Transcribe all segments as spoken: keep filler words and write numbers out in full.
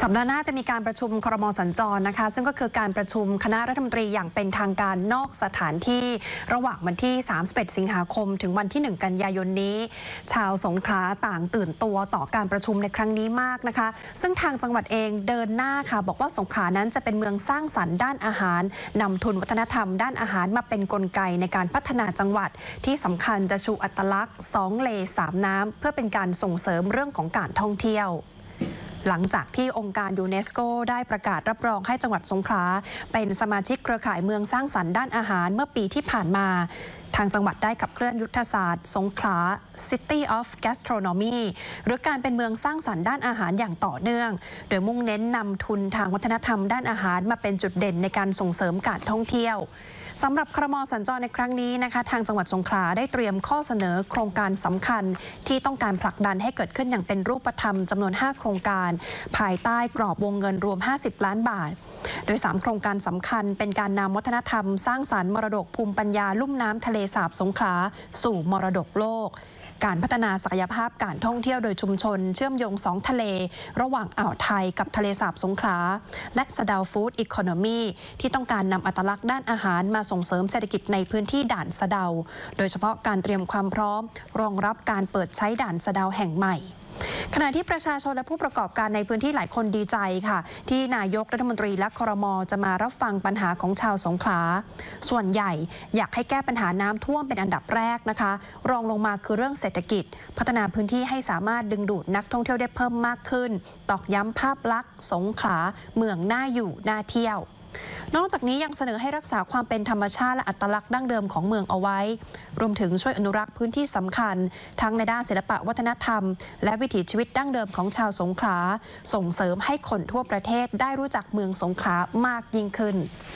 สัปดาห์หน้าจะมีการประชุมครม.สัญจรนะคะซึ่งก็คือการประชุมคณะรัฐมนตรีอย่างเป็นทางการนอกสถานที่ระหว่างวันที่สามสิบเอ็ดสิงหาคมถึงวันที่หนึ่งกันยายนนี้ชาวสงขลาต่างตื่นตัวต่อการประชุมในครั้งนี้มากนะคะซึ่งทางจังหวัดเองเดินหน้าค่ะบอกว่าสงขลานั้นจะเป็นเมืองสร้างสรรค์ด้านอาหารนำทุนวัฒนธรรมด้านอาหารมาเป็นกลไกในการพัฒนาจังหวัดที่สำคัญจะชูอัตลักษณ์สองเลสามน้ำเพื่อเป็นการส่งเสริมเรื่องของการท่องเที่ยวหลังจากที่องค์การยูเนสโกได้ประกาศรับรองให้จังหวัดสงขลาเป็นสมาชิกเครือข่ายเมืองสร้างสรรค์ด้านอาหารเมื่อปีที่ผ่านมาทางจังหวัดได้ขับเคลื่อนยุทธศาสตร์สงขลา City of Gastronomy หรือการเป็นเมืองสร้างสรรค์ด้านอาหารอย่างต่อเนื่องโดยมุ่งเน้นนำทุนทางวัฒนธรรมด้านอาหารมาเป็นจุดเด่นในการส่งเสริมการท่องเที่ยวสำหรับครม.สัญจรในครั้งนี้นะคะทางจังหวัดสงขลาได้เตรียมข้อเสนอโครงการสำคัญที่ต้องการผลักดันให้เกิดขึ้นอย่างเป็นรูปธรรมจำนวนห้าโครงการภายใต้กรอบวงเงินรวมห้าสิบล้านบาทโดยสามโครงการสำคัญเป็นการนำวัฒนธรรมสร้างสรรค์มรดกภูมิปัญญาลุ่มน้ำทะเลสาบสงขลาสู่มรดกโลกการพัฒนาศักยภาพการท่องเที่ยวโดยชุมชนเชื่อมโยงสองทะเลระหว่างอ่าวไทยกับทะเลสาบสงขลาและสะเดาฟู้ดอีโคโนมีที่ต้องการนำอัตลักษณ์ด้านอาหารมาส่งเสริมเศรษฐกิจในพื้นที่ด่านสะเดาโดยเฉพาะการเตรียมความพร้อมรองรับการเปิดใช้ด่านสะเดาแห่งใหม่ขณะที่ประชาชนและผู้ประกอบการในพื้นที่หลายคนดีใจค่ะที่นายกรัฐมนตรีและครม.จะมารับฟังปัญหาของชาวสงขลาส่วนใหญ่อยากให้แก้ปัญหาน้ำท่วมเป็นอันดับแรกนะคะรองลงมาคือเรื่องเศรษฐกิจพัฒนาพื้นที่ให้สามารถดึงดูดนักท่องเที่ยวได้เพิ่มมากขึ้นตอกย้ำภาพลักษณ์สงขลาเมืองน่าอยู่น่าเที่ยวนอกจากนี้ยังเสนอให้รักษาความเป็นธรรมชาติและอัตลักษณ์ดั้งเดิมของเมืองเอาไว้รวมถึงช่วยอนุรักษ์พื้นที่สำคัญทั้งในด้านศิลปะวัฒนธรรมและวิถีชีวิตดั้งเดิมของชาวสงขลาส่งเสริมให้คนทั่วประเทศได้รู้จักเมืองสงขลามากยิ่งขึ้น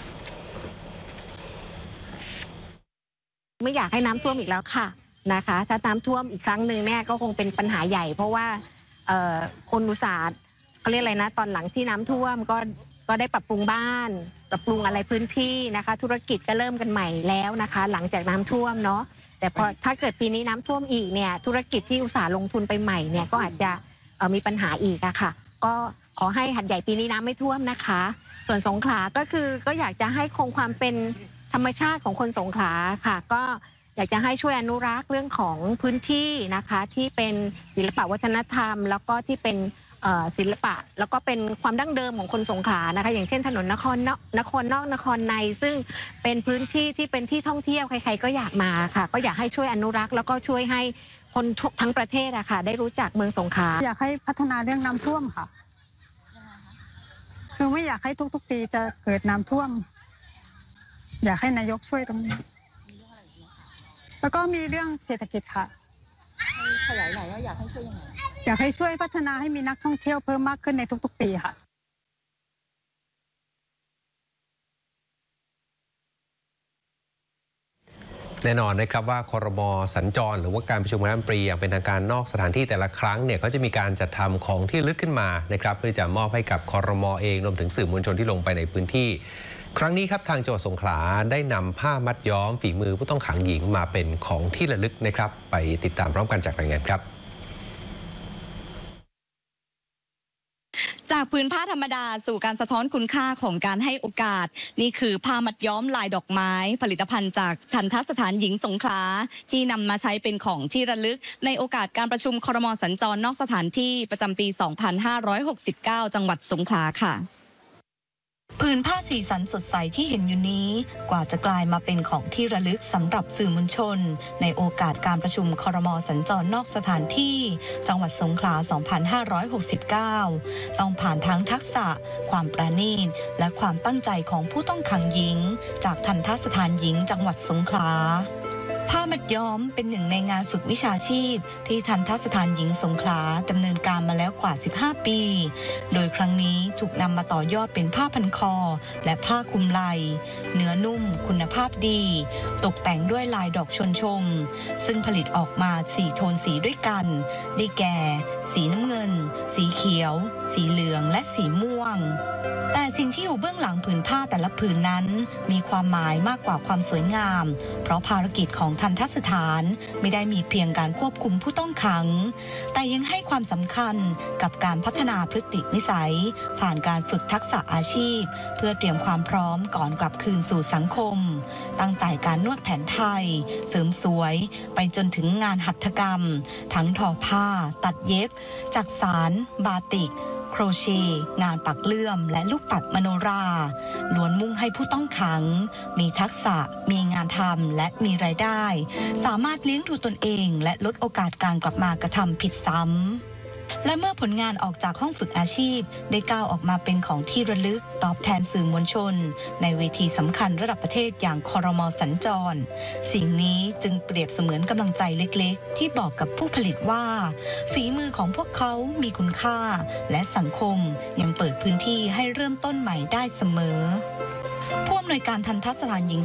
ไม่อยากให้น้ำท่วมอีกแล้วค่ะนะคะถ้าน้ำท่วมอีกครั้งหนึ่งเนี่ยก็คงเป็นปัญหาใหญ่เพราะว่าคนอุตสาหเขาเรียกอะไรนะตอนหลังที่น้ำท่วมก็ก็ได้ปรับปรุงบ้านปรับปรุงอะไรพื้นที่นะคะธุรกิจก็เริ่มกันใหม่แล้วนะคะหลังจากน้ำท่วมเนาะแต่พอถ้าเกิดปีนี้น้ำท่วมอีกเนี่ยธุรกิจที่อุตสาห์ลงทุนไปใหม่เนี่ยก็อาจจะมีปัญหาอีกอะค่ะก็ขอให้หัดใหญ่ปีนี้น้ำไม่ท่วมนะคะส่วนสงขลาก็คือก็อยากจะให้คงความเป็นธรรมชาติของคนสงขลาค่ะก็อยากจะให้ช่วยอนุรักษ์เรื่องของพื้นที่นะคะที่เป็นศิลปะวัฒนธรรมแล้วก็ที่เป็นศิลปะแล้วก็เป็นความดั้งเดิมของคนสงขลานะคะอย่างเช่นถนนนครนอกนครนอกนครในซึ่งเป็นพื้นที่ที่เป็นที่ท่องเที่ยวใครๆก็อยากมาค่ะก็อยากให้ช่วยอนุรักษ์แล้วก็ช่วยให้คนทั้งประเทศอะค่ะได้รู้จักเมืองสงขลาอยากให้พัฒนาเรื่องน้ำท่วมค่ะคือไม่อยากให้ทุกๆปีจะเกิดน้ำท่วมอยากให้นายกช่วยตรงนี้แล้วก็มีเรื่องเศรษฐกิจค่ะขยายหน่อยว่าอยากให้ช่วยยังไงอยากให้ช่วยพัฒนาให้มีนักท่องเที่ยวเพิ่มมากขึ้นในทุกๆปีค่ะแน่นอนนะครับว่าครม.สัญจรหรือว่าการประชุมคณะรัฐมนตรีอย่างเป็นทางการนอกสถานที่แต่ละครั้งเนี่ยก็จะมีการจัดทำของที่ลึกขึ้นมานะครับเพื่อจะมอบให้กับครม.เองรวมถึงสื่อมวลชนที่ลงไปในพื้นที่ครั้งนี้ครับทางจังหวัดสงขลาได้นำผ้ามัดย้อมฝีมือผู้ต้องขังหญิงมาเป็นของที่ระลึกนะครับไปติดตามพร้อมกันจากรายงานครับจากพื้นผ้าธรรมดาสู่การสะท้อนคุณค่าของการให้โอกาสนี่คือผ้ามัดย้อมลายดอกไม้ผลิตภัณฑ์จากทัณฑสถานหญิงสงขลาที่นำมาใช้เป็นของที่ระลึกในโอกาสการประชุมครม.สัญจรนอกสถานที่ประจำปี สองพันห้าร้อยหกสิบเก้า จังหวัดสงขลาค่ะผืนผ้าสีสันสดใสที่เห็นอยู่นี้กว่าจะกลายมาเป็นของที่ระลึกสำหรับสื่อมวลชนในโอกาสการประชุมครม.สัญจรนอกสถานที่จังหวัดสงขลา สองพันห้าร้อยหกสิบเก้า ต้องผ่านทั้งทักษะความประณีตและความตั้งใจของผู้ต้องขังหญิงจากทัณฑสถานหญิงจังหวัดสงขลาผ้ามัดย้อมเป็นหนึ่งในงานฝึกวิชาชีพที่ทัณฑสถานหญิงสงขลาดำเนินการมาแล้วกว่าสิบห้าปีโดยครั้งนี้ถูกนำมาต่อยอดเป็นผ้าพันคอและผ้าคลุมไหล่เนื้อนุ่มคุณภาพดีตกแต่งด้วยลายดอกชนชมซึ่งผลิตออกมาสี่โทนสีด้วยกันได้แก่สีน้ำเงินสีเขียวสีเหลืองและสีม่วงแต่สิ่งที่อยู่เบื้องหลังผืนผ้าแต่ละผืนนั้นมีความหมายมากกว่าความสวยงามเพราะภารกิจของทัณฑสถานไม่ได้มีเพียงการควบคุมผู้ต้องขังแต่ยังให้ความสำคัญกับการพัฒนาพฤตินิสัยผ่านการฝึกทักษะอาชีพเพื่อเตรียมความพร้อมก่อนกลับคืนสู่สังคมตั้งแต่การนวดแผนไทยเสริมสวยไปจนถึงงานหัตถกรรมทั้งทอผ้าตัดเย็บจักสานบาติกโครเชต์งานปักเลื่อมและลูกปัดมโนราล้วนมุ่งให้ผู้ต้องขังมีทักษะมีงานทำและมีรายได้สามารถเลี้ยงดูตนเองและลดโอกาสการกลับมากระทำผิดซ้ำและเมื่อผลงานออกจากห้องฝึกอาชีพได้ก้าวออกมาเป็นของที่ระลึกตอบแทนสื่อมวลชนในเวทีสำคัญระดับประเทศอย่างครม.สัญจรสิ่งนี้จึงเปรียบเสมือนกำลังใจเล็กๆที่บอกกับผู้ผลิตว่าฝีมือของพวกเขามีคุณค่าและสังคมยังเปิดพื้นที่ให้เริ่มต้นใหม่ได้เสมอผู้อำนวยการทัณฑสถานหญิง